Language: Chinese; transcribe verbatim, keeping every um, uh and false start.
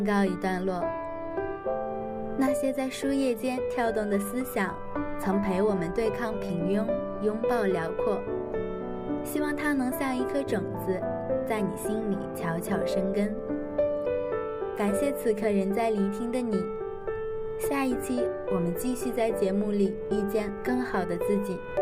告一段落。那些在书页间跳动的思想，曾陪我们对抗平庸，拥抱辽阔。希望它能像一颗种子，在你心里悄悄生根。感谢此刻仍在聆听的你，下一期我们继续在节目里遇见更好的自己。